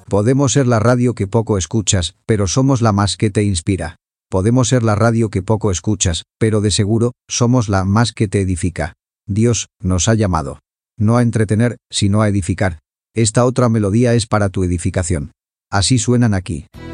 Podemos ser la radio que poco escuchas, pero somos la más que te inspira. Podemos ser la radio que poco escuchas, pero de seguro, somos la más que te edifica. Dios nos ha llamado. No a entretener, sino a edificar. Esta otra melodía es para tu edificación. Así suenan aquí.